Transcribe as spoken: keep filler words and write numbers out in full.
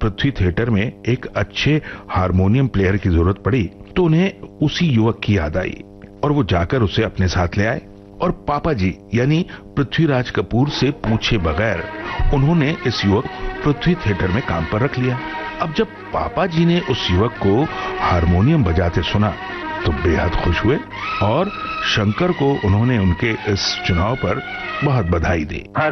पृथ्वी theatre में एक अच्छे हारमोनियम प्लेयर की जरूरत पड़ी तो उन्हें उसी युवक की याद आई और वो जाकर उसे अपने साथ ले आए और पापा जी यानी पृथ्वीराज कपूर से पूछे बगैर उन्होंने इस युवक पृथ्वी थिएटर में काम पर रख लिया। अब जब पापा जी ने उस युवक को हारमोनियम बजाते सुना तो बेहद खुश हुए और शंकर को उन्होंने उनके इस चुनाव पर बहुत बधाई दी।